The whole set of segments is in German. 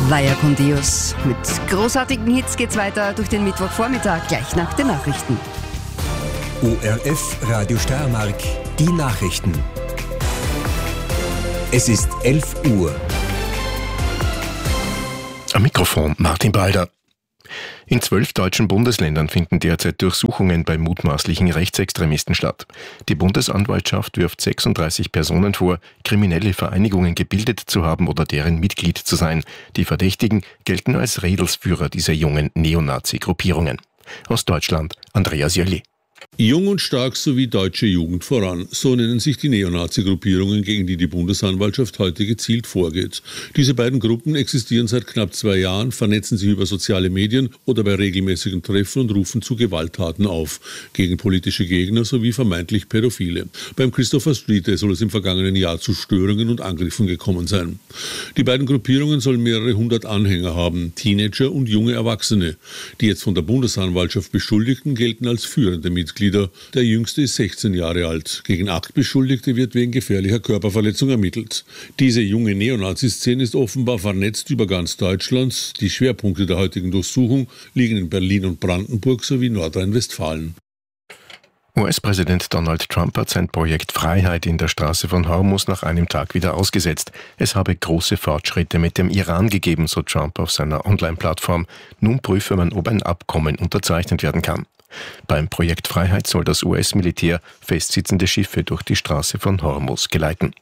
Vaya con Dios. Mit großartigen Hits geht's weiter durch den Mittwochvormittag, gleich nach den Nachrichten. ORF Radio Steiermark, die Nachrichten. Es ist 11 Uhr. Am Mikrofon Martin Balder. In 12 deutschen Bundesländern finden derzeit Durchsuchungen bei mutmaßlichen Rechtsextremisten statt. Die Bundesanwaltschaft wirft 36 Personen vor, kriminelle Vereinigungen gebildet zu haben oder deren Mitglied zu sein. Die Verdächtigen gelten als Rädelsführer dieser jungen Neonazi-Gruppierungen. Aus Deutschland Andreas Jölli. Jung und stark sowie deutsche Jugend voran. So nennen sich die Neonazi-Gruppierungen, gegen die die Bundesanwaltschaft heute gezielt vorgeht. Diese beiden Gruppen existieren seit knapp 2 Jahren, vernetzen sich über soziale Medien oder bei regelmäßigen Treffen und rufen zu Gewalttaten auf. Gegen politische Gegner sowie vermeintlich Pädophile. Beim Christopher Street Day soll es im vergangenen Jahr zu Störungen und Angriffen gekommen sein. Die beiden Gruppierungen sollen mehrere 100 Anhänger haben, Teenager und junge Erwachsene. Die jetzt von der Bundesanwaltschaft Beschuldigten gelten als führende Mitglieder. Der jüngste ist 16 Jahre alt. Gegen 8 Beschuldigte wird wegen gefährlicher Körperverletzung ermittelt. Diese junge Neonazi-Szene ist offenbar vernetzt über ganz Deutschland. Die Schwerpunkte der heutigen Durchsuchung liegen in Berlin und Brandenburg sowie Nordrhein-Westfalen. US-Präsident Donald Trump hat sein Projekt Freiheit in der Straße von Hormuz nach einem Tag wieder ausgesetzt. Es habe große Fortschritte mit dem Iran gegeben, so Trump auf seiner Online-Plattform. Nun prüfe man, ob ein Abkommen unterzeichnet werden kann. Beim Projekt Freiheit soll das US-Militär festsitzende Schiffe durch die Straße von Hormuz geleiten.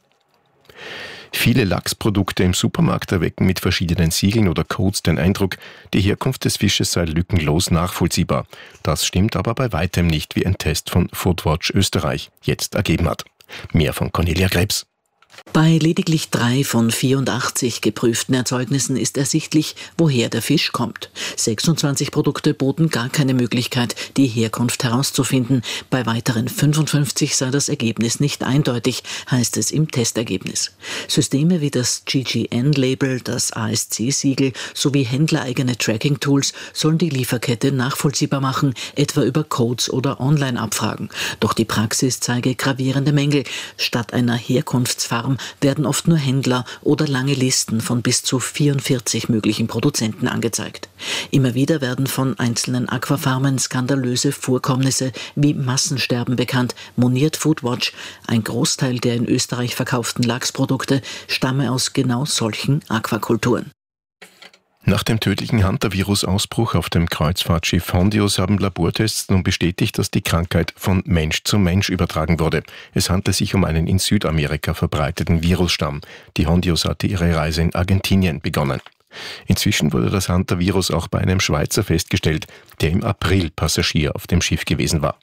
Viele Lachsprodukte im Supermarkt erwecken mit verschiedenen Siegeln oder Codes den Eindruck, die Herkunft des Fisches sei lückenlos nachvollziehbar. Das stimmt aber bei weitem nicht, wie ein Test von Foodwatch Österreich jetzt ergeben hat. Mehr von Cornelia Krebs. Bei lediglich 3 von 84 geprüften Erzeugnissen ist ersichtlich, woher der Fisch kommt. 26 Produkte boten gar keine Möglichkeit, die Herkunft herauszufinden. Bei weiteren 55 sei das Ergebnis nicht eindeutig, heißt es im Testergebnis. Systeme wie das GGN-Label, das ASC-Siegel sowie händlereigene Tracking-Tools sollen die Lieferkette nachvollziehbar machen, etwa über Codes oder Online-Abfragen. Doch die Praxis zeige gravierende Mängel. Statt einer Herkunftsfarm werden oft nur Händler oder lange Listen von bis zu 44 möglichen Produzenten angezeigt. Immer wieder werden von einzelnen Aquafarmen skandalöse Vorkommnisse wie Massensterben bekannt, moniert Foodwatch. Ein Großteil der in Österreich verkauften Lachsprodukte stamme aus genau solchen Aquakulturen. Nach dem tödlichen Hantavirus-Ausbruch auf dem Kreuzfahrtschiff Hondios haben Labortests nun bestätigt, dass die Krankheit von Mensch zu Mensch übertragen wurde. Es handelt sich um einen in Südamerika verbreiteten Virusstamm. Die Hondios hatte ihre Reise in Argentinien begonnen. Inzwischen wurde das Hantavirus auch bei einem Schweizer festgestellt, der im April Passagier auf dem Schiff gewesen war.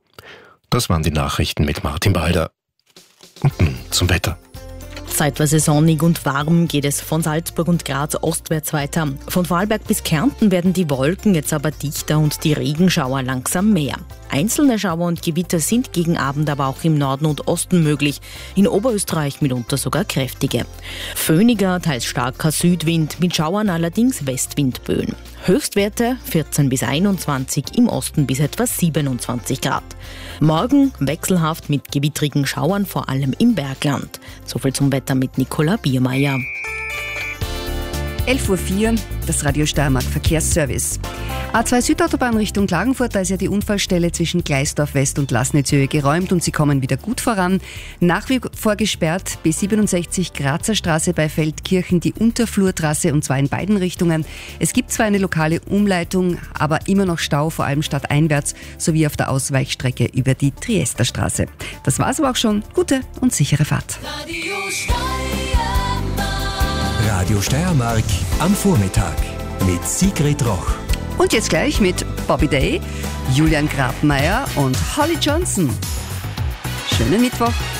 Das waren die Nachrichten mit Martin Balder. Und nun zum Wetter. Zeitweise sonnig und warm geht es von Salzburg und Graz ostwärts weiter. Von Vorarlberg bis Kärnten werden die Wolken jetzt aber dichter und die Regenschauer langsam mehr. Einzelne Schauer und Gewitter sind gegen Abend aber auch im Norden und Osten möglich. In Oberösterreich mitunter sogar kräftige. Föhniger, teils starker Südwind, mit Schauern allerdings Westwindböen. Höchstwerte 14 bis 21, im Osten bis etwa 27 Grad. Morgen wechselhaft mit gewittrigen Schauern, vor allem im Bergland. Soviel zum Wetter mit Nicola Biermeier. 11.04 Uhr, das Radio Steiermark Verkehrsservice. A2 Südautobahn Richtung Klagenfurt, da ist ja die Unfallstelle zwischen Gleisdorf West und Lasnitzhöhe geräumt und sie kommen wieder gut voran. Nach wie vor gesperrt B67 Grazer Straße bei Feldkirchen die Unterflurtrasse und zwar in beiden Richtungen. Es gibt zwar eine lokale Umleitung, aber immer noch Stau, vor allem stadteinwärts sowie auf der Ausweichstrecke über die Triesterstraße. Das war's aber auch schon. Gute und sichere Fahrt. Radio Steiermark am Vormittag mit Sigrid Roch. Und jetzt gleich mit Bobby Day, Julian Grabmeier und Holly Johnson. Schönen Mittwoch.